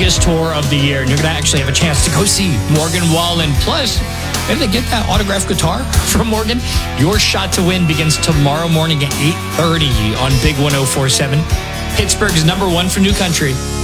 biggest tour of the year, and you're going to actually have a chance to go see Morgan Wallen. Plus, maybe they get that autographed guitar from Morgan. Your shot to win begins tomorrow morning at 8:30 on Big 104.7. Pittsburgh's #1 for New Country.